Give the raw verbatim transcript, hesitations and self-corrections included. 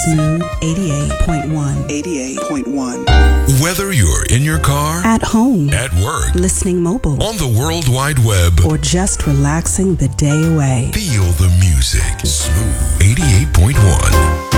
Smooth eighty-eight point one. eighty-eight point one. Whether you're in your car, At home, at work, listening mobile, on the World Wide Web, or just relaxing the day away. feel the music. Smooth eighty-eight point one.